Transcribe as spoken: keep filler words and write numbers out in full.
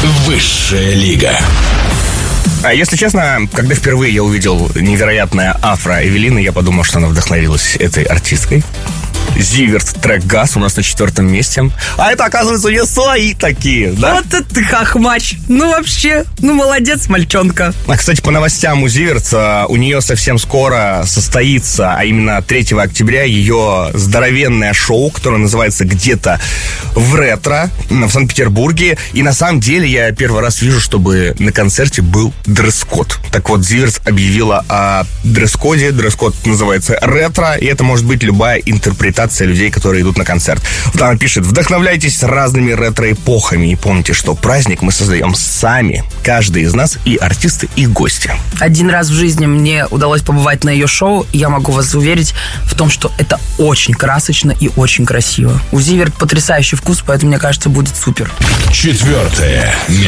Высшая лига. А если честно, когда впервые я увидел невероятное афро Эвелины, я подумал, что она вдохновилась этой артисткой. Зиверт, трек «Газ» у нас на четвертом месте. А это, оказывается, у нее свои такие, да? Вот это ты хохмач. Ну, вообще, ну, молодец, мальчонка. А, кстати, по новостям у Зиверт, у нее совсем скоро состоится, а именно третьего октября, ее здоровенное шоу, которое называется «Где-то в ретро» в Санкт-Петербурге. И на самом деле я первый раз вижу, чтобы на концерте был дресс-код. Так вот, Зиверт объявила о дресс-коде. Дресс-код называется «Ретро», и это может быть любая интерпретация людей, которые идут на концерт. Вот она пишет: вдохновляйтесь разными ретро-эпохами и помните, что праздник мы создаем сами, каждый из нас, и артисты, и гости. Один раз в жизни мне удалось побывать на ее шоу, и я могу вас уверить в том, что это очень красочно и очень красиво. У Зиверт потрясающий вкус, поэтому, мне кажется, будет супер. Четвертое